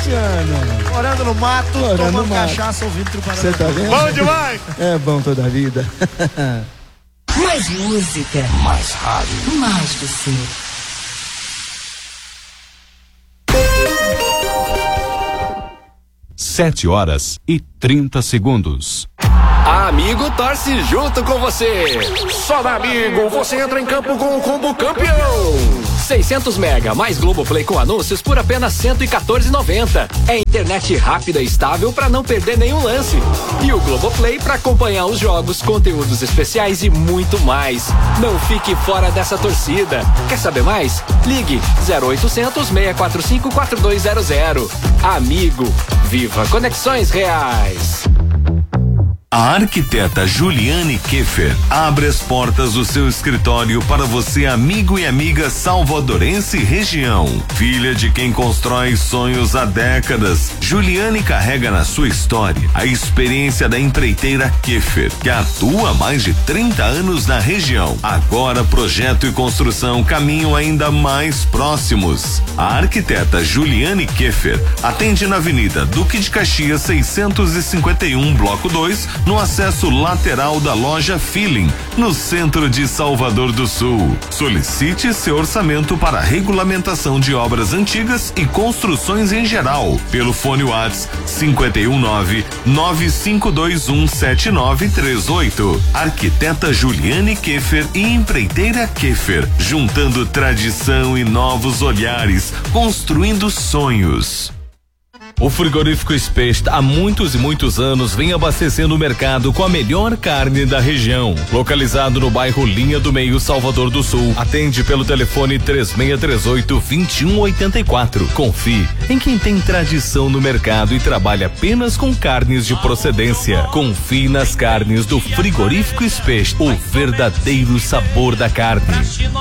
Luciano? Morando no mato, tomando cachaça, ouvindo Truparada. Você tá vendo? Bom demais! É bom toda a vida. Mais música. Mais rádio. Mais você. Sete horas e 30 segundos. A Amigo torce junto com você. Só na Amigo você entra em campo com o combo campeão. 600 mega mais Globoplay com anúncios por apenas R$114,90. É internet rápida e estável para não perder nenhum lance. E o Globoplay para acompanhar os jogos, conteúdos especiais e muito mais. Não fique fora dessa torcida. Quer saber mais? Ligue 0800 645 4200. Amigo, viva conexões reais. A arquiteta Juliane Keffer abre as portas do seu escritório para você, amigo e amiga salvadorense e região. Filha de quem constrói sonhos há décadas, Juliane carrega na sua história a experiência da empreiteira Keffer, que atua há mais de 30 anos na região. Agora projeto e construção caminham ainda mais próximos. A arquiteta Juliane Keffer atende na Avenida Duque de Caxias 651, Bloco 2, no acesso lateral da loja Feeling, no centro de Salvador do Sul. Solicite seu orçamento para regulamentação de obras antigas e construções em geral, pelo fone WhatsApp 51995217938. Arquiteta Juliane Keffer e empreiteira Keffer, juntando tradição e novos olhares, construindo sonhos. O frigorífico Specht há muitos e muitos anos vem abastecendo o mercado com a melhor carne da região. Localizado no bairro Linha do Meio, Salvador do Sul. Atende pelo telefone 3638-2184. Confie em quem tem tradição no mercado e trabalha apenas com carnes de procedência. Confie nas carnes do frigorífico Specht, o verdadeiro sabor da carne.